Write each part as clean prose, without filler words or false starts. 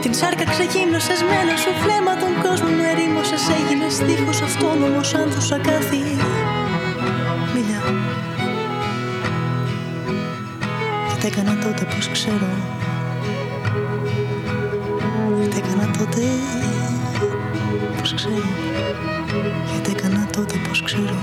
την σάρκα ξεγύμνωσες με ένα σου φλέμα. Τον κόσμο μου ερήμωσες, έγινες δίχως αυτόνομος άνθος αγκάθι. Μιλιά. Τι έκανα τότε, πως ξέρω. Τι έκανα τότε, πως ξέρω. Γιατί έκανα τότε, πως ξέρω.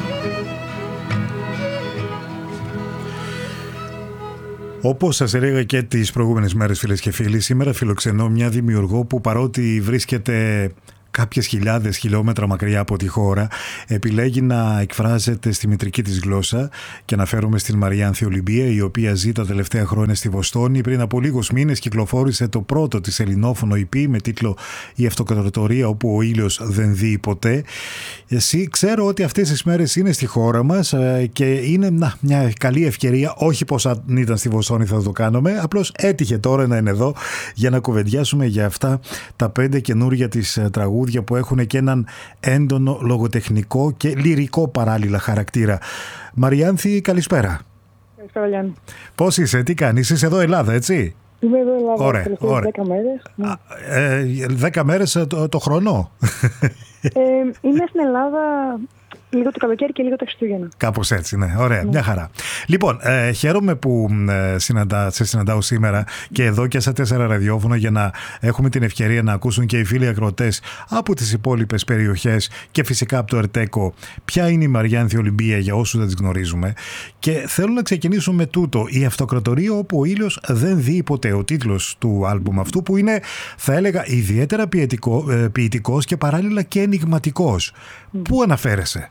Όπως σας έλεγα και τις προηγούμενες μέρες, φίλες και φίλοι, σήμερα φιλοξενώ μια δημιουργό που, παρότι βρίσκεται κάποιες χιλιάδες χιλιόμετρα μακριά από τη χώρα, επιλέγει να εκφράζεται στη μητρική της γλώσσα, και αναφέρομαι στην Μαριάνθη Ολυμπία, η οποία ζει τα τελευταία χρόνια στη Βοστόνη. Πριν από λίγους μήνες κυκλοφόρησε το πρώτο της ελληνόφωνο EP με τίτλο «Η Αυτοκρατορία όπου ο ήλιος δεν δει ποτέ». Εσύ ξέρω ότι αυτές τις μέρες είναι στη χώρα μας και είναι μια καλή ευκαιρία, όχι πως αν ήταν στη Βοστόνη θα το κάνουμε, απλώς έτυχε τώρα να είναι εδώ για να κουβεντιάσουμε για αυτά τα 5 καινούργια της τραγούδια που έχουν και έναν έντονο λογοτεχνικό και λυρικό παράλληλα χαρακτήρα. Μαριάνθη, καλησπέρα. Καλησπέρα, Γιάννη. Πώς είσαι, τι κάνεις, είσαι εδώ Ελλάδα, έτσι? Είμαι εδώ Ελλάδα, ωραία, ωραία. 10 μέρες. 10 μέρες το χρόνο. Είμαι στην Ελλάδα λίγο το καλοκαίρι και λίγο τα Χριστούγεννα. Κάπως έτσι, ναι. Ωραία, μια χαρά. Λοιπόν, χαίρομαι που σε συναντάω σήμερα και εδώ και στα 4 ραδιόφωνο, για να έχουμε την ευκαιρία να ακούσουν και οι φίλοι ακροατές από τις υπόλοιπες περιοχές και φυσικά από το Ερτέκο ποια είναι η Μαριάνθη Ολυμπία, για όσους δεν τις γνωρίζουμε. Και θέλω να ξεκινήσουμε με τούτο. «Η Αυτοκρατορία όπου ο ήλιος δεν δει ποτέ», ο τίτλος του άλμπουμ αυτού, που είναι, θα έλεγα, ιδιαίτερα ποιητικός και παράλληλα και ενιγματικός. Πού αναφέρεσαι?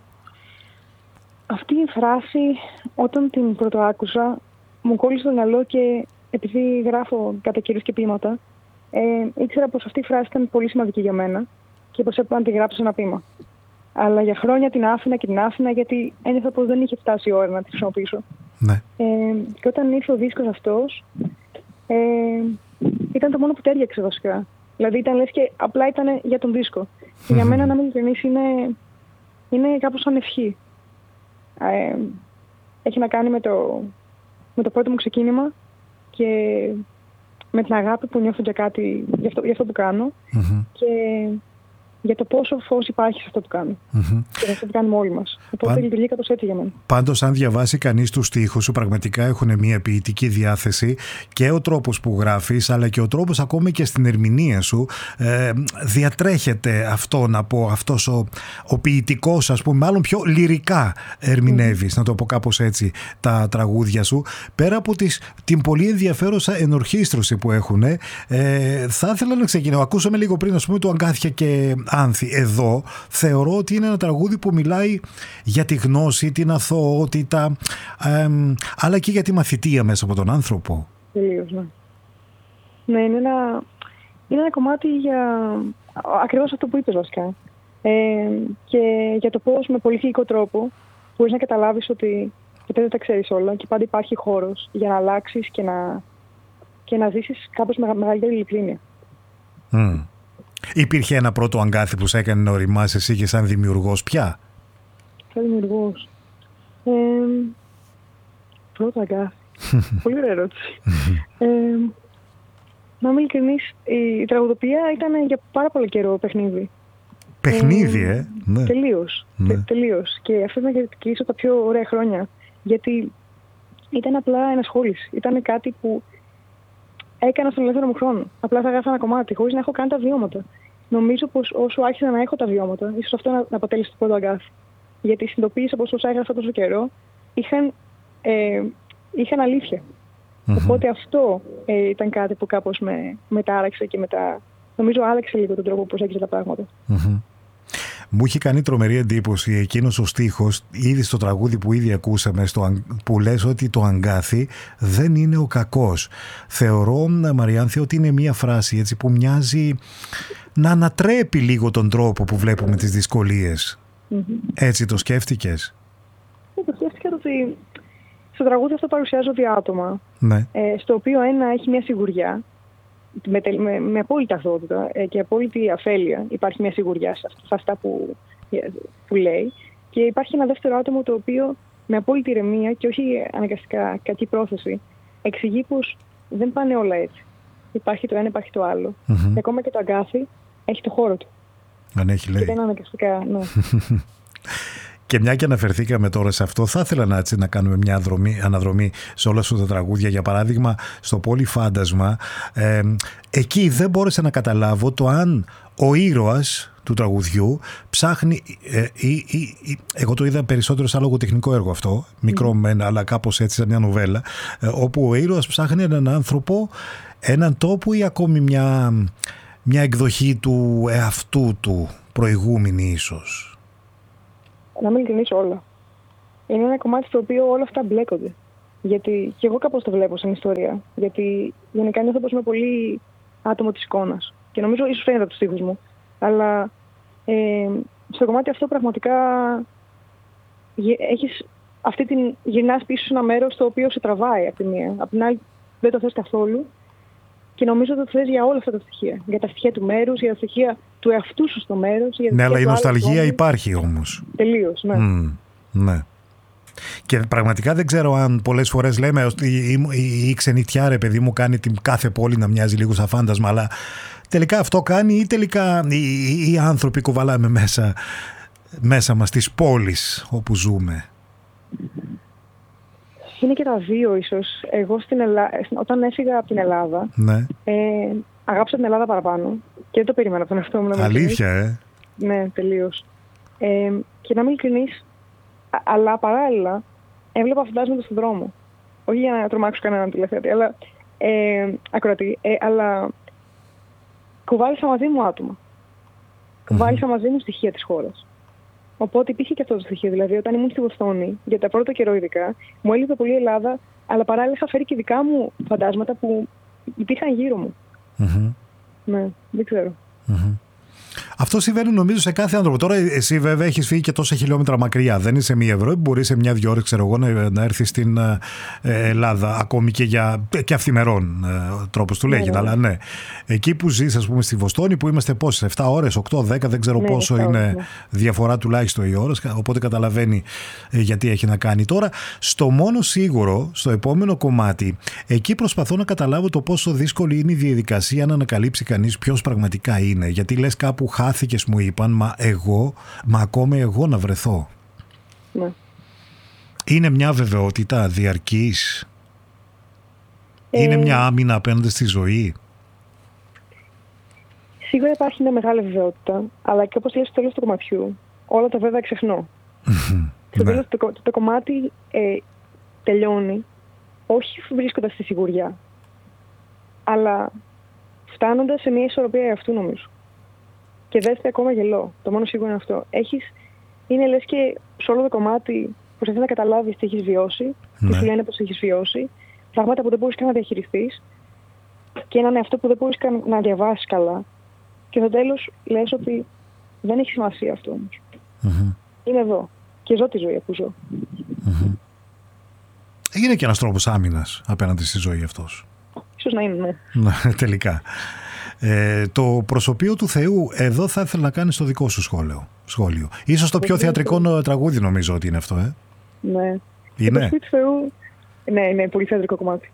Αυτή η φράση, όταν την πρωτοάκουσα, μου κόλλησε στο μυαλό, και επειδή γράφω κατά καιρούς και ποίηματα, ήξερα πως αυτή η φράση ήταν πολύ σημαντική για μένα και πως έπρεπε να τη γράψω σε ένα ποίημα. Αλλά για χρόνια την άφηνα, γιατί ένιωθα πως δεν είχε φτάσει η ώρα να τη χρησιμοποιήσω. Ναι. Και όταν ήρθε ο δίσκος αυτός, ήταν το μόνο που τέριαξε βασικά. Δηλαδή ήταν λες και απλά ήταν για τον δίσκο. Και για μένα, να μην ειλικρινής, είναι κάπως σαν ευχή. Έχει να κάνει με το πρώτο μου ξεκίνημα και με την αγάπη που νιώθω για κάτι, για αυτό που κάνω, και για το πόσο φως υπάρχει σε αυτό που κάνω και σε αυτό που κάνουμε όλοι μας. Οπότε λειτουργεί κάπως έτσι για μένα. Πάντως, αν διαβάσει κανείς τους στίχους σου, πραγματικά έχουν μια ποιητική διάθεση, και ο τρόπος που γράφεις, αλλά και ο τρόπος ακόμη και στην ερμηνεία σου, διατρέχεται αυτό, να πω, αυτός ο ποιητικός, ας πούμε, μάλλον πιο λυρικά ερμηνεύεις, να το πω κάπως έτσι, τα τραγούδια σου. Πέρα από την πολύ ενδιαφέρουσα ενορχήστρωση που έχουν, θα ήθελα να ξεκινήσω. Ακούσαμε λίγο πριν, ας πούμε, το «Αγκάθια και Άνθη». Εδώ θεωρώ ότι είναι ένα τραγούδι που μιλάει για τη γνώση, την αθωότητα, αλλά και για τη μαθητεία μέσα από τον άνθρωπο. Τελείως, ναι. Ναι, είναι ένα κομμάτι για ακριβώς αυτό που είπες βασικά. Και για το πώς με πολύ φιλικό τρόπο μπορείς να καταλάβεις ότι ποτέ δεν τα ξέρεις όλα και πάντα υπάρχει χώρος για να αλλάξεις και να ζήσεις κάπως με μεγαλύτερη ειλικρίνεια. Υπήρχε ένα πρώτο αγκάθι που σε έκανε να οριμάσεις εσύ και σαν δημιουργός πια? Σαν δημιουργός. Πρώτο αγκάθι. Πολύ ωραία ερώτηση. Να είμαι ειλικρινής, η τραγουδοποιία ήταν για πάρα πολύ καιρό παιχνίδι. Παιχνίδι, ναι. Τελείως. Ναι. Τελείως. Και αυτό ήταν και ίσως τα πιο ωραία χρόνια. Γιατί ήταν απλά ενασχόληση. Ήταν κάτι που έκανα στον ελεύθερο μου χρόνο. Απλά θα γράφω ένα κομμάτι, χωρίς να έχω καν τα βιώματα. Νομίζω πως όσο άρχισα να έχω τα βιώματα, ίσως αυτό να αποτέλεσε το πρώτο αγκάθι. Γιατί συνειδητοποίησα πως όσα έγραφα τόσο καιρό είχαν αλήθεια. Οπότε αυτό ήταν κάτι που κάπως με μετάραξε και νομίζω άλλαξε λίγο τον τρόπο που προσέγγιζα τα πράγματα. Μου είχε κάνει τρομερή εντύπωση εκείνος ο στίχος, ήδη στο τραγούδι που ήδη ακούσαμε, που λες ότι το αγκάθι δεν είναι ο κακός. Θεωρώ, Μαριάνθη, ότι είναι μια φράση έτσι που μοιάζει να ανατρέπει λίγο τον τρόπο που βλέπουμε τις δυσκολίες. Έτσι το σκέφτηκες? Το σκέφτηκα ότι στο τραγούδι αυτό παρουσιάζω δύο άτομα, ναι. Στο οποίο ένα έχει μια σιγουριά, με απόλυτη αθωότητα και απόλυτη αφέλεια. Υπάρχει μια σιγουριά σε αυτά που λέει, και υπάρχει ένα δεύτερο άτομο το οποίο με απόλυτη ηρεμία και όχι αναγκαστικά κακή πρόθεση εξηγεί πως δεν πάνε όλα έτσι. Υπάρχει το ένα, υπάρχει το άλλο. Και ακόμα και το αγκάθι έχει το χώρο του. Αν έχει, λέει. Και δεν είναι αναγκαστικά, ναι. Και μια και αναφερθήκαμε τώρα σε αυτό, θα ήθελα να κάνουμε μια αναδρομή σε όλα αυτά τα τραγούδια. Για παράδειγμα, στο Πολυφάντασμα, εκεί δεν μπόρεσα να καταλάβω το αν ο ήρωας του τραγουδιού ψάχνει, εγώ το είδα περισσότερο σαν λογοτεχνικό έργο αυτό, μικρό μεν, αλλά κάπως έτσι σαν μια νοβέλα, όπου ο ήρωας ψάχνει έναν άνθρωπο, έναν τόπο ή ακόμη μια εκδοχή του εαυτού του, προηγούμενη ίσως. Να μην ειλικρινείς, όλα. Είναι ένα κομμάτι στο οποίο όλα αυτά μπλέκονται. Γιατί και εγώ κάπως το βλέπω σαν ιστορία. Γιατί γενικά νιώθω πως είμαι πολύ άτομο της εικόνας. Και νομίζω ίσως φαίνεται από τους στίχους μου. Αλλά στο κομμάτι αυτό πραγματικά έχεις αυτή την γυρνάς πίσω σε ένα μέρος το οποίο σε τραβάει από τη μία. Απ' την άλλη δεν το θες καθόλου. Και νομίζω ότι το θες για όλα αυτά τα στοιχεία. Για τα στοιχεία του μέρους, για τα στοιχεία του εαυτού σου στο μέρος. Ναι, αλλά η νοσταλγία υπάρχει όμως. Τελείως, ναι. Ναι. Και πραγματικά δεν ξέρω αν πολλές φορές λέμε ότι η ξενιτιά, ρε παιδί μου, κάνει την κάθε πόλη να μοιάζει λίγο σαν φάντασμα, αλλά τελικά αυτό κάνει ή τελικά οι άνθρωποι κουβαλάμε μέσα μας τις πόλεις όπου ζούμε. Είναι και τα δύο ίσως. Εγώ όταν έφυγα από την Ελλάδα, ναι. Αγάπησα την Ελλάδα παραπάνω και δεν το περίμενα από τον εαυτό μου. Αλήθεια, Ναι, τελείως. Και να μην ειλικρινείς, αλλά παράλληλα έβλεπα φαντάσματα στον δρόμο. Όχι για να τρομάξω κανέναν τηλεθέτη, αλλά ακροατή, αλλά κουβάλισα μαζί μου άτομα. Κουβάλισα μαζί μου στοιχεία της χώρας. Οπότε υπήρχε και αυτό το στοιχείο. Δηλαδή, όταν ήμουν στη Βοστόνη, για τα πρώτα καιρό ειδικά, μου έλειπε πολύ η Ελλάδα, αλλά παράλληλα είχα φέρει και δικά μου φαντάσματα που υπήρχαν γύρω μου. Ναι, δεν ξέρω. Αυτό συμβαίνει νομίζω σε κάθε άνθρωπο. Τώρα εσύ βέβαια έχεις φύγει και τόσα χιλιόμετρα μακριά. Δεν είσαι μία Ευρώπη, μπορεί σε μια-δυο ώρες, ξέρω εγώ, να έρθεις στην Ελλάδα, ακόμη και αυθημερών τρόπος του λέγει. Αλλά ναι, εκεί που ζεις, ας πούμε, στη Βοστόνη, που είμαστε πόσες, 7 ώρες, 8, 10, δεν ξέρω πόσο είναι διαφορά τουλάχιστον οι ώρες, οπότε καταλαβαίνει γιατί έχει να κάνει. Τώρα, στο μόνο σίγουρο, στο επόμενο κομμάτι, εκεί προσπαθώ να καταλάβω το πόσο δύσκολη είναι η διαδικασία να ανακαλύψει κανείς ποιος πραγματικά είναι. Γιατί λες κάπου χάθηκες, μου είπαν, μα ακόμα εγώ να βρεθώ. Ναι. Είναι μια βεβαιότητα διαρκής? Είναι μια άμυνα απέναντι στη ζωή? Σίγουρα υπάρχει μια μεγάλη βεβαιότητα, αλλά και όπως λες στο τέλος του κομματιού, όλα τα βέβαια ξεχνώ. Στο τέλος το κομμάτι τελειώνει, όχι βρίσκοντας τη σιγουριά, αλλά φτάνοντας σε μια ισορροπία εαυτού, νομίζω. Και δέστε ακόμα γελώ. Το μόνο σίγουρο είναι αυτό. Είναι λες και σε όλο το κομμάτι προσπαθείς να καταλάβεις τι έχεις βιώσει, τι σου λένε πως έχεις βιώσει, πράγματα που δεν μπορείς καν να διαχειριστείς και έναν εαυτό που δεν μπορείς καν να διαβάσεις καλά. Και στο τέλος λες ότι δεν έχει σημασία αυτό όμως. Είμαι εδώ και ζω τη ζωή που ζω. Είναι και ένας τρόπος άμυνας απέναντι στη ζωή αυτός. Ίσως να είναι, ναι. Τελικά. Το προσωπείο του Θεού, εδώ θα ήθελα να κάνεις το δικό σου σχόλιο. Ίσως το πιο θεατρικό τραγούδι νομίζω ότι είναι αυτό, Ναι. Είναι. Το προσωπείο του Θεού, ναι, είναι πολύ θεατρικό κομμάτι.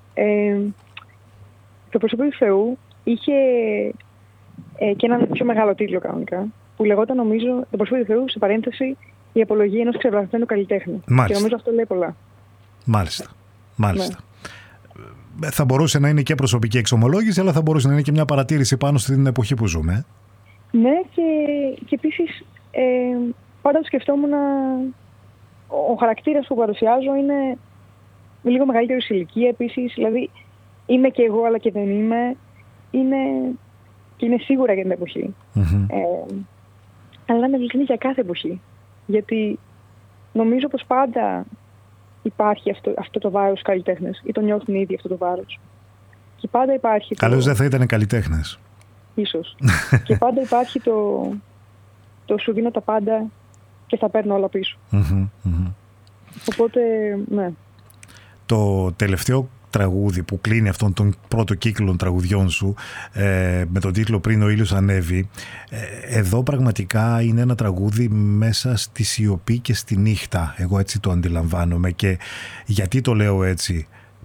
Το προσωπείο του Θεού είχε και έναν πιο μεγάλο τίτλο κανονικά, που λεγόταν, νομίζω, το προσωπείο του Θεού, σε παρένθεση, η απολογία ενός ξεβρασμένου καλλιτέχνη. Μάλιστα. Και νομίζω αυτό λέει πολλά. Μάλιστα. Θα μπορούσε να είναι και προσωπική εξομολόγηση, αλλά θα μπορούσε να είναι και μια παρατήρηση πάνω στην εποχή που ζούμε. Ναι, και επίσης πάντα το σκεφτόμουν ο χαρακτήρας που παρουσιάζω είναι λίγο μεγαλύτερη ηλικία επίσης. Δηλαδή είμαι και εγώ αλλά και δεν είμαι. Και είναι σίγουρα για την εποχή. Αλλά να είμαι ειλικρινή για κάθε εποχή. Γιατί νομίζω πως πάντα υπάρχει αυτό το βάρος καλλιτέχνες ή το νιώθουν ήδη αυτό το βάρος. Και πάντα υπάρχει. Καλώς δεν θα ήταν καλλιτέχνες. Ίσως. Και πάντα υπάρχει το σου δίνω τα πάντα και θα παίρνω όλα πίσω. Οπότε, ναι. Το τελευταίο τραγούδι που κλείνει αυτόν τον πρώτο κύκλο τραγουδιών σου, με τον τίτλο «Πριν ο ήλιος ανέβει», εδώ πραγματικά είναι ένα τραγούδι μέσα στη σιωπή και στη νύχτα. Εγώ έτσι το αντιλαμβάνομαι. Και γιατί το λέω έτσι?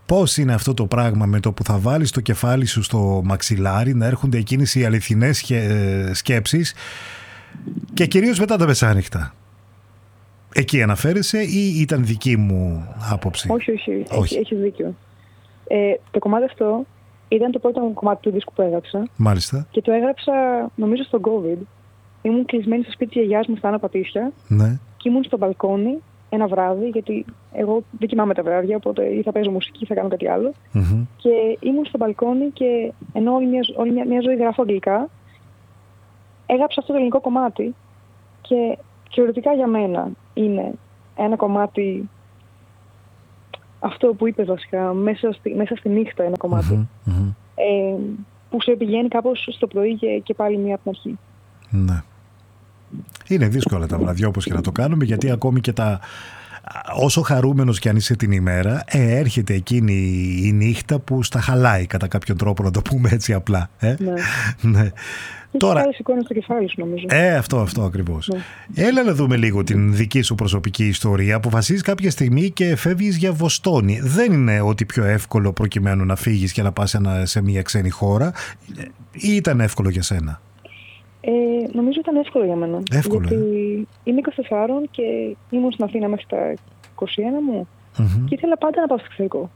πώς είναι αυτό το πράγμα με το που θα βάλεις το κεφάλι σου στο μαξιλάρι να έρχονται εκείνες οι αληθινές σκέψεις και κυρίως μετά τα μεσάνυχτα. Εκεί αναφέρεσαι ή ήταν δική μου άποψη? Όχι. Έχεις δίκιο. Το κομμάτι αυτό ήταν το πρώτο κομμάτι του δίσκου που έγραψα. Μάλιστα. Και το έγραψα νομίζω στον COVID. Ήμουν κλεισμένη στο σπίτι της γιαγιάς μου στα Άνω Πατήσια. Ναι. Και ήμουν στο μπαλκόνι ένα βράδυ, γιατί εγώ δεν κοιμάμαι τα βράδια, οπότε ή θα παίζω μουσική ή θα κάνω κάτι άλλο. Mm-hmm. Και ήμουν στο μπαλκόνι και ενώ όλη μια ζωή γράφω αγγλικά, έγραψα αυτό το ελληνικό κομμάτι και θεωρητικά για μένα είναι ένα κομμάτι, αυτό που είπες βασικά, μέσα στη νύχτα ένα κομμάτι, που σε πηγαίνει κάπως στο πρωί και πάλι μία από την αρχή. Ναι. Είναι δύσκολα τα βραδιά όπως και να το κάνουμε, γιατί ακόμη και όσο χαρούμενος κι αν είσαι την ημέρα, έρχεται εκείνη η νύχτα που στα χαλάει κατά κάποιον τρόπο, να το πούμε έτσι απλά. Ναι. Τώρα σηκώνει το κεφάλι σου, νομίζω. Αυτό ακριβώς. Ναι. Έλα να δούμε λίγο την δική σου προσωπική ιστορία. Αποφασίζεις κάποια στιγμή και φεύγεις για Βοστόνη. Δεν είναι ότι πιο εύκολο προκειμένου να φύγεις και να πας σε μια ξένη χώρα, ή ήταν εύκολο για σένα? Νομίζω ήταν εύκολο για μένα. Γιατί είμαι 24 και ήμουν στην Αθήνα μέχρι τα 21 μου και ήθελα πάντα να πάω στο εξωτερικό.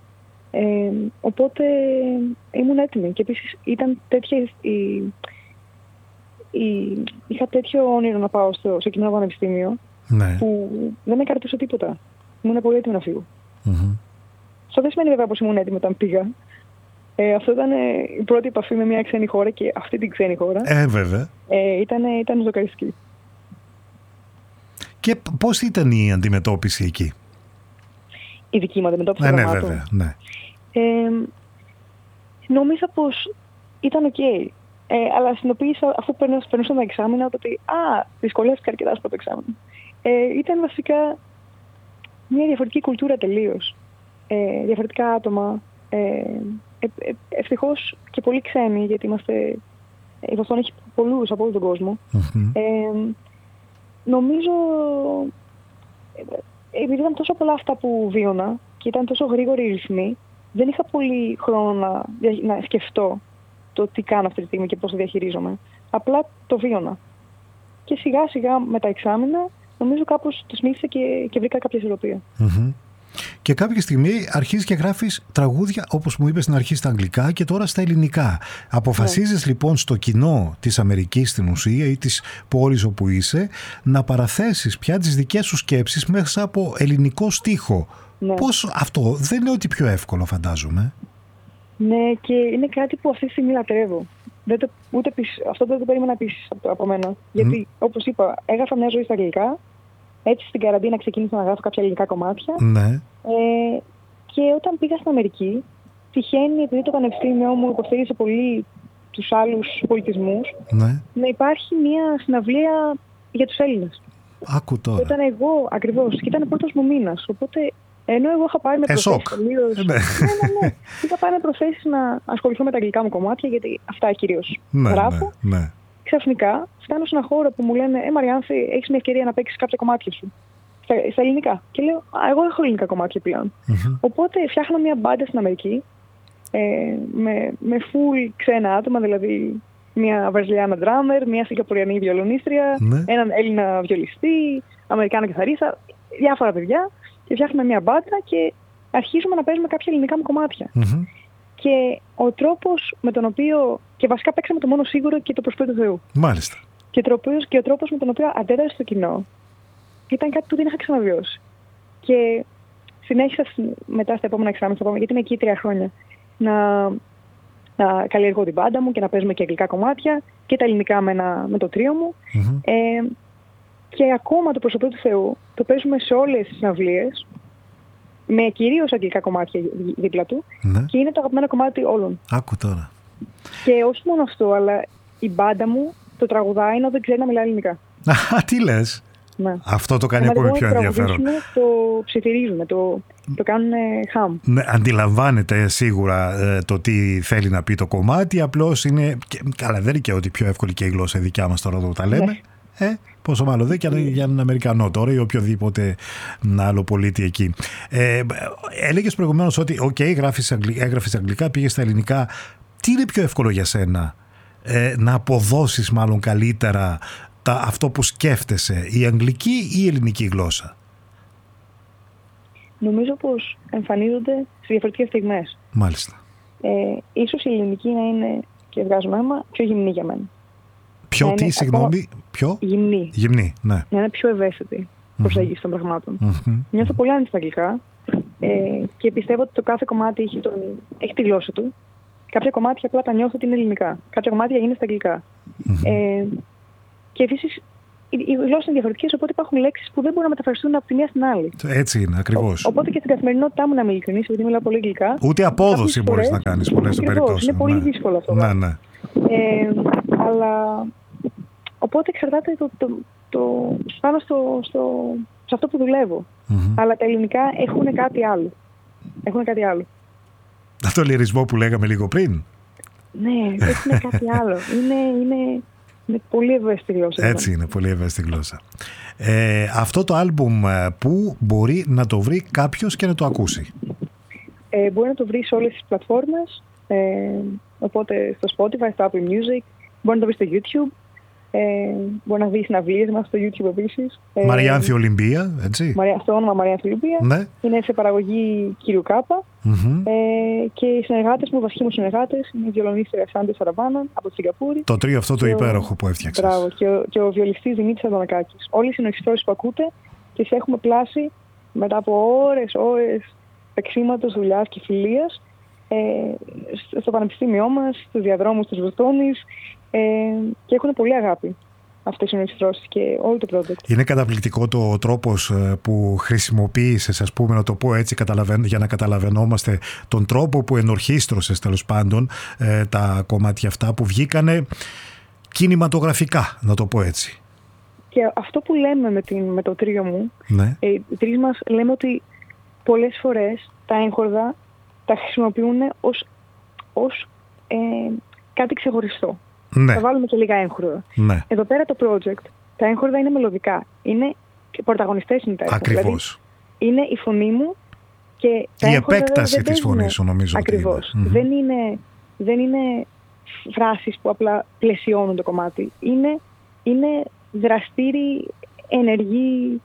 Οπότε ήμουν έτοιμη και επίσης ήταν είχα τέτοιο όνειρο να πάω σε κοινό πανεπιστήμιο, ναι, που δεν με κρατούσε τίποτα. Ήμουν πολύ έτοιμη να φύγω. Αυτό δεν σημαίνει βέβαια πως ήμουν έτοιμη όταν πήγα. Αυτό ήταν η πρώτη επαφή με μια ξένη χώρα και αυτή την ξένη χώρα. Βέβαια. Ήταν ζοκαριστική. Και πώς ήταν η αντιμετώπιση εκεί? Η δική μου αντιμετώπιση? Ναι, βέβαια. Ναι. Νόμιζα πως ήταν ok. Αλλά συνειδητοποίησα αφού περνούσα τα εξάμηνα ότι δυσκολεύτηκα αρκετά στο πρώτο εξάμηνο. Ήταν βασικά μια διαφορετική κουλτούρα τελείως. Διαφορετικά άτομα. Ευτυχώς και πολύ ξένοι, γιατί η Βοστόνη έχει πολλούς από όλο τον κόσμο. Νομίζω, επειδή ήταν τόσο πολλά αυτά που βίωνα και ήταν τόσο γρήγοροι οι ρυθμοί, δεν είχα πολύ χρόνο να σκεφτώ το τι κάνω αυτή τη στιγμή και πώς το διαχειρίζομαι. Απλά το βίωνα. Και σιγά σιγά με τα εξάμηνα, νομίζω κάπως το σμίξα και βρήκα κάποια ισορροπία. Και κάποια στιγμή αρχίζεις και γράφεις τραγούδια, όπως μου είπες στην αρχή, στα αγγλικά και τώρα στα ελληνικά. Αποφασίζεις λοιπόν στο κοινό της Αμερικής στην ουσία ή της πόλης όπου είσαι να παραθέσεις πια τις δικές σου σκέψεις μέσα από ελληνικό στίχο. Ναι. Πώς αυτό δεν είναι ότι πιο εύκολο, φαντάζομαι? Ναι, και είναι κάτι που αυτή τη στιγμή λατρεύω. Αυτό δεν το περίμενα επίσης από μένα. Γιατί όπως είπα, έγραφα μια ζωή στα αγγλικά. Έτσι στην καραντίνα ξεκίνησα να γράφω κάποια ελληνικά κομμάτια. Ναι. Και όταν πήγα στην Αμερική, τυχαίνει, επειδή το πανεπιστήμιο μου υποστήριζε πολύ τους άλλους πολιτισμούς, ναι, να υπάρχει μια συναυλία για τους Έλληνες. Άκου τώρα. Ήταν εγώ ακριβώς και ήταν πρώτος μου μήνας. Οπότε ενώ εγώ είχα πάρει με προθέσεις τελείως. Ναι. Είχα πάρει με προθέσεις να ασχοληθώ με τα αγγλικά μου κομμάτια, γιατί αυτά κυρίως γράφω. Ναι. Ξαφνικά φτάνω σε ένα χώρο που μου λένε Μαριάνθη, έχεις μια ευκαιρία να παίξεις κάποια κομμάτια σου στα ελληνικά. Και λέω, εγώ έχω ελληνικά κομμάτια πλέον. Οπότε φτιάχνω μια μπάντα στην Αμερική με full ξένα άτομα, δηλαδή μια Βραζιλιάνα ντράμερ, μια Σιγκαπουριανή βιολονίστρια, έναν Έλληνα βιολιστή, Αμερικάνα κιθαρίστα, διάφορα παιδιά, και φτιάχνουμε μια μπάντα και αρχίζουμε να παίζουμε κάποια ελληνικά μου κομμάτια. Και ο τρόπος με τον οποίο. Και βασικά παίξαμε το μόνο σίγουρο και το προσπέδιο του Θεού. Μάλιστα. Και ο τρόπος με τον οποίο αντέδρασε στο κοινό ήταν κάτι που δεν είχα ξαναβιώσει. Και συνέχισα μετά στα επόμενα εξάμηνα, γιατί είμαι εκεί 3 χρόνια, να καλλιεργώ την μπάντα μου και να παίζουμε και αγγλικά κομμάτια και τα ελληνικά με το τρίο μου. Και ακόμα το προσωπείο του Θεού το παίζουμε σε όλες τις συναυλίες, με κυρίως αγγλικά κομμάτια δίπλα του, και είναι το αγαπημένο κομμάτι όλων. Άκου τώρα. Και όχι μόνο αυτό, αλλά η μπάντα μου το τραγουδάει ενώ δεν ξέρει να μιλάει ελληνικά. Τι λες? Ναι. Αυτό το κάνει ακόμη πιο ενδιαφέρον. Το ψιθυρίζουν, το κάνουν χαμ. Ναι, αντιλαμβάνεται σίγουρα το τι θέλει να πει το κομμάτι, απλώς είναι. Καλά, δεν είναι και ότι πιο εύκολη και η γλώσσα δικιά μας τώρα εδώ τα λέμε. Πόσο μάλλον δεν και για έναν Αμερικανό τώρα ή οποιοδήποτε άλλο πολίτη εκεί. Έλεγες προηγουμένως ότι έγραφες αγγλικά, πήγες στα ελληνικά. Τι είναι πιο εύκολο για σένα, να αποδώσεις μάλλον καλύτερα αυτό που σκέφτεσαι, η αγγλική ή η ελληνική γλώσσα? Νομίζω πως εμφανίζονται σε διαφορετικές στιγμές. Μάλιστα. Ίσως η ελληνική να είναι, και βγάζουμε αίμα, πιο γυμνή για μένα. Πιο γυμνή. Ναι. Να είναι πιο ευαίσθητη προσέγγιση των πραγμάτων. Νιώθω πολύ άνετη στα αγγλικά και πιστεύω ότι το κάθε κομμάτι έχει τη γλώσσα του. Κάποια κομμάτια απλά τα νιώθω ότι είναι ελληνικά. Κάποια κομμάτια είναι στα αγγλικά. Και επίσης οι γλώσσες είναι διαφορετικές, οπότε υπάρχουν λέξεις που δεν μπορούν να μεταφραστούν από τη μία στην άλλη. Έτσι είναι, ακριβώς. Οπότε και στην καθημερινότητά μου, να είμαι ειλικρινής, επειδή μιλάω πολύ αγγλικά. Ούτε απόδοση μπορείς να κάνεις πολλές περιπτώσεις. Είναι πολύ δύσκολο αυτό. Ναι. Αλλά οπότε εξαρτάται πάνω σε αυτό που δουλεύω. Αλλά τα ελληνικά έχουν κάτι άλλο. Αυτό το λυρισμό που λέγαμε λίγο πριν. Ναι, έχουν κάτι άλλο. Είναι πολύ ευαίσθητη γλώσσα. Έτσι είναι, πολύ ευαίσθητη γλώσσα. Αυτό το άλμπουμ που μπορεί να το βρει κάποιος και να το ακούσει? Μπορεί να το βρει σε όλες τις πλατφόρμες. Οπότε στο Spotify, στο Apple Music. Μπορεί να το βρει στο YouTube. Μπορεί να δει συναυλίες μας στο YouTube επίσης. Μαριάνθη Ολυμπία, έτσι. Στο όνομα Μαριάνθη Ολυμπία. Ναι. Είναι σε παραγωγή κύριου Κάπα. Και οι συνεργάτες μου, βασικοί μου συνεργάτες, είναι η βιολονίστρια Σάντε Σαραβάνα από τη Σιγκαπούρη. Το τρίο αυτό το υπέροχο που έφτιαξες. Μπράβο. Και ο βιολιστής Δημήτρης Αντωνακάκης. Όλες οι συνοικιστώσεις που ακούτε τις έχουμε πλάσει μετά από ώρες παίξηματος, δουλειάς και φιλίας στο πανεπιστήμιό μας, στους διαδρόμους της Βοστόνης. Και έχουν πολύ αγάπη αυτές οι ενορχιστρώσεις και όλο το project. Είναι καταπληκτικό το τρόπος που χρησιμοποίησες, ας πούμε, να το πω έτσι, για να καταλαβαίνόμαστε τον τρόπο που ενορχίστρωσες τέλος πάντων τα κομμάτια αυτά που βγήκανε κινηματογραφικά, να το πω έτσι. Και αυτό που λέμε με το τρίο μου, ναι. Οι τρεις μας λέμε ότι πολλές φορές τα έγχορδα τα χρησιμοποιούν ως κάτι ξεχωριστό. Ναι. Θα βάλουμε και λίγα έγχορδα. Ναι. Εδώ πέρα το project, τα έγχορδα είναι μελωδικά. Είναι πρωταγωνιστές είναι τα έγχορδα. Ακριβώς. Δηλαδή, είναι η φωνή μου και τα η επέκταση της φωνής σου, νομίζω. Ακριβώς. Δεν είναι φράσεις που απλά πλαισιώνουν το κομμάτι. Είναι δραστήριοι, ενεργοί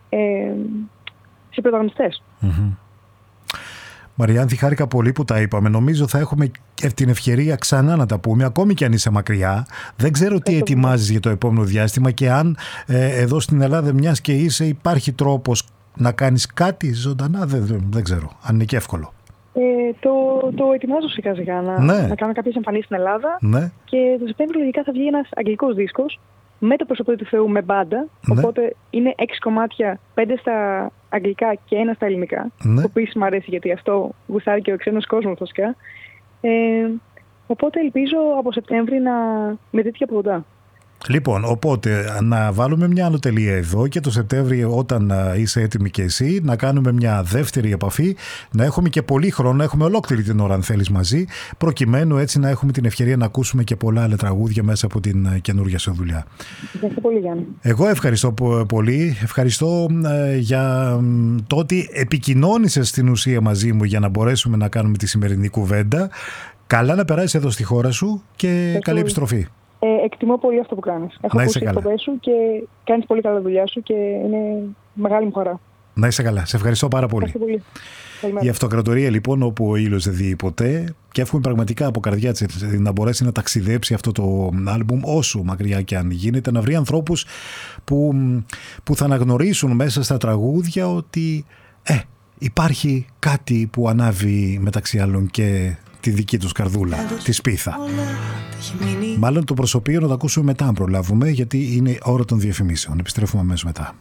σε πρωταγωνιστές. Μαριάνθη, χάρηκα πολύ που τα είπαμε. Νομίζω θα έχουμε την ευκαιρία ξανά να τα πούμε, ακόμη και αν είσαι μακριά. Δεν ξέρω τι ετοιμάζεις για το επόμενο διάστημα και αν εδώ στην Ελλάδα, μιας και είσαι, υπάρχει τρόπος να κάνεις κάτι ζωντανά. Δεν ξέρω, αν είναι και εύκολο. Το ετοιμάζω σιγά σιγά να κάνω κάποιες εμφανίσεις στην Ελλάδα. Ναι. Και το Σεπτέμβριο λογικά θα βγει ένας αγγλικός δίσκος με το Προσωπείο του Θεού με μπάντα. Ναι. Οπότε είναι 6 κομμάτια, 5 στα αγγλικά και 1 στα ελληνικά. Ναι. Το οποίο μου αρέσει γιατί αυτό γουστάρει και ο ξένος κόσμος φυσικά. Οπότε ελπίζω από Σεπτέμβρη να με δείτε από κοντά. Λοιπόν, οπότε να βάλουμε μια ανωτελεία εδώ και το Σεπτέμβριο, όταν είσαι έτοιμη και εσύ, να κάνουμε μια δεύτερη επαφή, να έχουμε και πολύ χρόνο, να έχουμε ολόκληρη την ώρα αν θέλεις μαζί, προκειμένου έτσι να έχουμε την ευκαιρία να ακούσουμε και πολλά άλλα τραγούδια μέσα από την καινούργια σου δουλειά. Ευχαριστώ πολύ, Γιάννη. Εγώ ευχαριστώ πολύ. Ευχαριστώ για το ότι επικοινώνησες στην ουσία μαζί μου για να μπορέσουμε να κάνουμε τη σημερινή κουβέντα. Καλά να περάσεις εδώ στη χώρα σου και καλή επιστροφή. Εκτιμώ πολύ αυτό που κάνεις. Έχω ακούσει τις εκπομπές σου και κάνεις πολύ καλά δουλειά σου και είναι μεγάλη μου χαρά. Να είσαι καλά. Σε ευχαριστώ πάρα πολύ. Η Αυτοκρατορία λοιπόν, όπου ο ήλιος δεν δει ποτέ, και εύχομαι πραγματικά από καρδιά της να μπορέσει να ταξιδέψει αυτό το άλμπουμ όσο μακριά και αν γίνεται, να βρει ανθρώπους που θα αναγνωρίσουν μέσα στα τραγούδια ότι υπάρχει κάτι που ανάβει μεταξύ άλλων και τη δική τους καρδούλα, τη σπίθα. Μάλλον το προσωπείο να το ακούσουμε μετά αν προλάβουμε, γιατί είναι ώρα των διαφημίσεων. Επιστρέφουμε αμέσως μετά.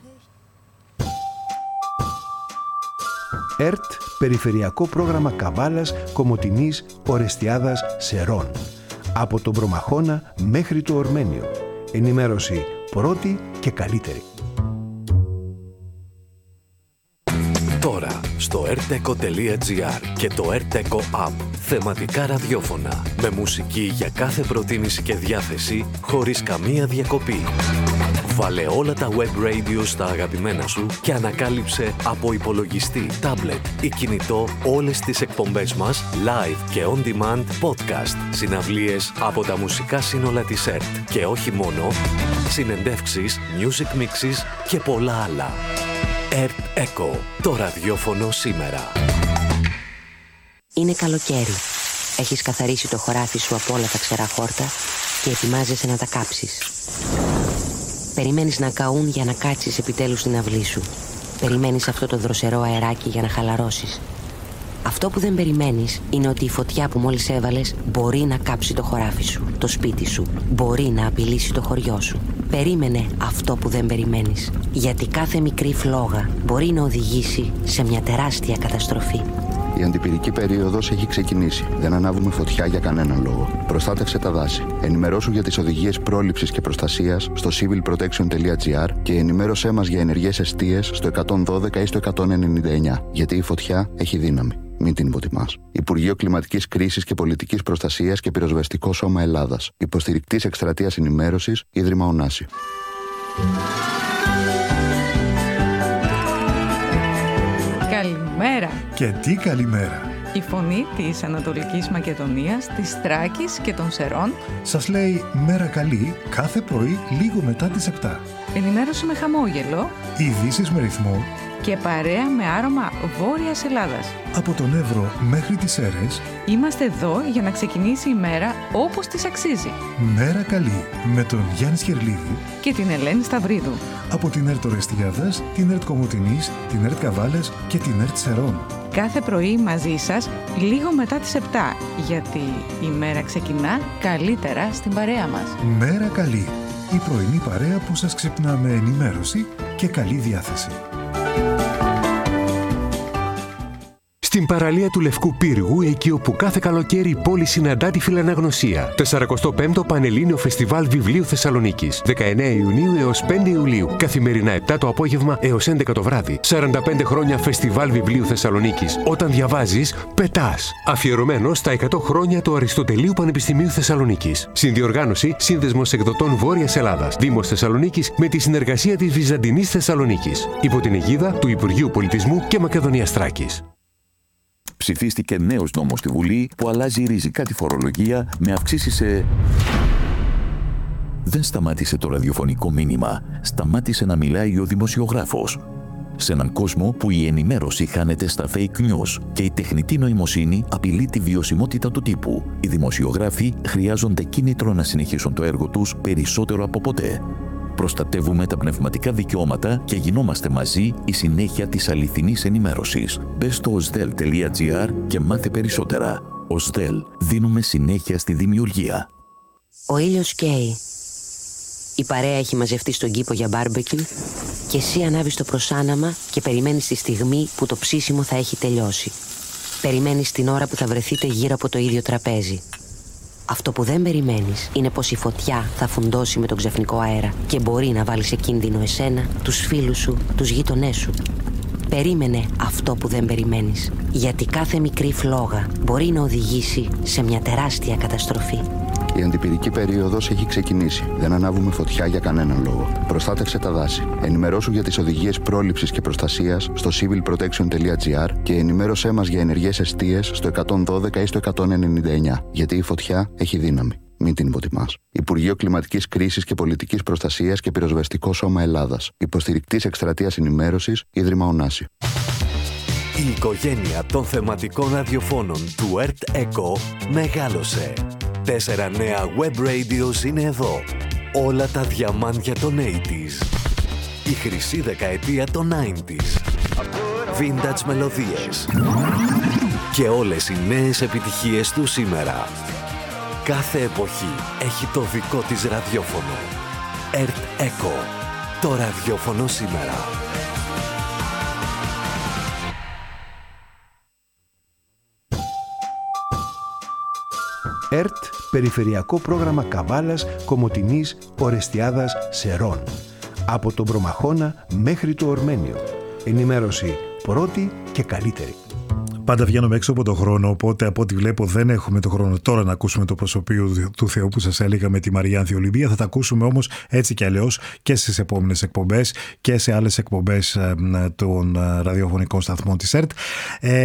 ΕΡΤ, Περιφερειακό Πρόγραμμα Καβάλας, Κομοτηνής, Ορεστιάδας, Σερών. Από τον Προμαχώνα μέχρι το Ορμένιο. Ενημέρωση πρώτη και καλύτερη. Τώρα στο rteco.gr και το rteco app Θεματικά ραδιόφωνα με μουσική για κάθε προτίμηση και διάθεση χωρίς καμία διακοπή. Βάλε όλα τα web radio στα αγαπημένα σου και ανακάλυψε από υπολογιστή, τάμπλετ ή κινητό όλες τις εκπομπές μας live και on demand podcast, συναυλίες από τα μουσικά σύνολα της ΕΡΤ και όχι μόνο, συνεντεύξεις, music mixes και πολλά άλλα. ΕΡΤ Echo, το ραδιόφωνο σήμερα. Είναι καλοκαίρι. Έχεις καθαρίσει το χωράφι σου από όλα τα ξερά χόρτα και ετοιμάζεσαι να τα κάψεις. Περιμένεις να καούν για να κάτσεις επιτέλους στην αυλή σου. Περιμένεις αυτό το δροσερό αεράκι για να χαλαρώσεις. Αυτό που δεν περιμένεις είναι ότι η φωτιά που μόλις έβαλες μπορεί να κάψει το χωράφι σου, το σπίτι σου. Μπορεί να απειλήσει το χωριό σου. Περίμενε αυτό που δεν περιμένεις. Γιατί κάθε μικρή φλόγα μπορεί να οδηγήσει σε μια τεράστια καταστροφή. Η αντιπυρική περίοδος έχει ξεκινήσει. Δεν ανάβουμε φωτιά για κανέναν λόγο. Προστάτευσε τα δάση. Ενημερώσου για τις οδηγίες πρόληψης και προστασίας στο civilprotection.gr και ενημέρωσέ μας για ενεργές εστίες στο 112 ή στο 199. Γιατί η φωτιά έχει δύναμη. Μην την υποτιμάς. Υπουργείο Κλιματικής Κρίσης και Πολιτικής Προστασίας και Πυροσβεστικό Σώμα Ελλάδας. Υποστηρικτής εκστρατείας ενημέρωσης, Ίδρυμα Ωνάση. Καλημέρα. Και τι καλημέρα. Η φωνή της Ανατολικής Μακεδονίας, της Θράκης και των Σερών Σας λέει μέρα καλή κάθε πρωί λίγο μετά τις 7. ενημέρωση με χαμόγελο, Ειδήσεις με ρυθμό και παρέα με άρωμα Βόρειας Ελλάδας. από τον Εύρο μέχρι τις Σέρρες. Είμαστε εδώ για να ξεκινήσει η μέρα όπως της αξίζει. Μέρα καλή με τον Γιάννη Σκερλίδη Και την Ελένη Σταυρίδου. από την ΕΡΤ Ορεστιάδας, την ΕΡΤ Κομοτηνής, την ΕΡΤ Καβάλες και την ΕΡΤ Σερών. Κάθε πρωί μαζί σας λίγο μετά τις 7, γιατί η μέρα ξεκινά καλύτερα στην παρέα μας. Μέρα καλή. Η πρωινή παρέα που σας ξυπνά με ενημέρωση και καλή διάθεση. Στην παραλία του Λευκού Πύργου, εκεί όπου κάθε καλοκαίρι η πόλη συναντά τη φιλαναγνωσία. 45ο Πανελλήνιο Φεστιβάλ Βιβλίου Θεσσαλονίκης. 19 Ιουνίου έως 5 Ιουλίου. Καθημερινά 7 το απόγευμα έως 11 το βράδυ. 45 χρόνια Φεστιβάλ Βιβλίου Θεσσαλονίκης. Όταν διαβάζεις, πετάς. Αφιερωμένο στα 100 χρόνια του Αριστοτελείου Πανεπιστημίου Θεσσαλονίκης. Συνδιοργάνωση Σύνδεσμος Εκδοτών Βόρειας Ελλάδας. Δήμος Θεσσαλονίκης με τη συνεργασία της Βυζαντινής Θεσσαλονίκης. Υπό την αιγίδα του Υπουργείου Πολιτισμού και Μακεδονίας Θράκης. Ψηφίστηκε νέος νόμος στη Βουλή που αλλάζει ριζικά τη φορολογία με αυξήσεις σε... Δεν σταμάτησε το ραδιοφωνικό μήνυμα. Σταμάτησε να μιλάει ο δημοσιογράφος. Σε έναν κόσμο που η ενημέρωση χάνεται στα fake news και η τεχνητή νοημοσύνη απειλεί τη βιωσιμότητα του τύπου, οι δημοσιογράφοι χρειάζονται κίνητρο να συνεχίσουν το έργο τους περισσότερο από ποτέ. Προστατεύουμε τα πνευματικά δικαιώματα και γινόμαστε μαζί η συνέχεια της αληθινής ενημέρωσης. Μπες στο osdel.gr και μάθε περισσότερα. Osdel. Δίνουμε συνέχεια στη δημιουργία. Ο ήλιος καίει. Η παρέα έχει μαζευτεί στον κήπο για μπάρμπεκιου και εσύ ανάβεις το προσάναμα και περιμένεις τη στιγμή που το ψήσιμο θα έχει τελειώσει. Περιμένεις την ώρα που θα βρεθείτε γύρω από το ίδιο τραπέζι. Αυτό που δεν περιμένεις είναι πως η φωτιά θα φουντώσει με τον ξαφνικό αέρα και μπορεί να βάλει σε κίνδυνο εσένα, τους φίλους σου, τους γείτονές σου. Περίμενε αυτό που δεν περιμένεις, γιατί κάθε μικρή φλόγα μπορεί να οδηγήσει σε μια τεράστια καταστροφή. Η αντιπυρική περίοδος έχει ξεκινήσει. Δεν ανάβουμε φωτιά για κανέναν λόγο. Προστάτευσε τα δάση. Ενημερώσου για τις οδηγίες πρόληψης και προστασίας στο civilprotection.gr και ενημέρωσέ μας για ενεργές εστίες στο 112 ή στο 199. Γιατί η φωτιά έχει δύναμη. Μην την υποτιμάς. Υπουργείο Κλιματικής Κρίσης και Πολιτικής Προστασίας και Πυροσβεστικό Σώμα Ελλάδας. Υποστηρικτής εκστρατείας ενημέρωσης, Ίδρυμα Ωνάση. Η οικογένεια των θεματικών ραδιοφώνων του ΕΡΤ Echo μεγάλωσε. 4 νέα web radios είναι εδώ. Όλα τα διαμάντια των 80s. Η χρυσή δεκαετία των 90s. Vintage μελωδίες. Και όλες οι νέες επιτυχίες του σήμερα. Κάθε εποχή έχει το δικό της ραδιόφωνο. ΕΡΤ Echo. Το ραδιόφωνο σήμερα. ΕΡΤ Περιφερειακό Πρόγραμμα Καβάλας, Κομοτηνής, Ορεστιάδας, Σερών. Από τον Μπρομαχώνα μέχρι το Ορμένιο. Ενημέρωση πρώτη και καλύτερη. Πάντα βγαίνουμε έξω από τον χρόνο, οπότε από ό,τι βλέπω δεν έχουμε τον χρόνο τώρα να ακούσουμε το προσωπείο του Θεού που σας έλεγα με τη Μαρία Ανθιολυμπία. Θα τα ακούσουμε όμως έτσι κι αλλιώς και στις επόμενες εκπομπές και σε άλλες εκπομπές των ραδιοφωνικών σταθμών της ΕΡΤ.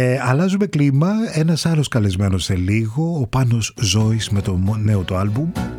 Αλλάζουμε κλίμα. Ένας άλλος καλεσμένος σε λίγο, ο Πάνος Ζώης με το νέο του άλμπουμ.